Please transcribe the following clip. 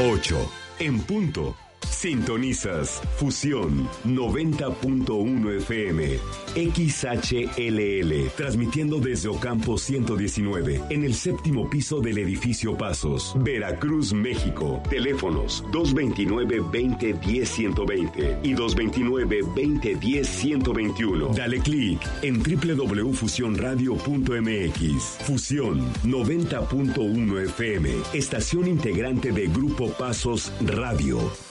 8 en punto. Sintonizas Fusión 90.1 FM XHLL, transmitiendo desde Ocampo 119, en el séptimo piso del edificio Pasos, Veracruz, México. Teléfonos 229-2010-120 y 229-2010-121. Dale clic en www.fusionradio.mx. Fusión 90.1 FM, estación integrante de Grupo Pasos Radio.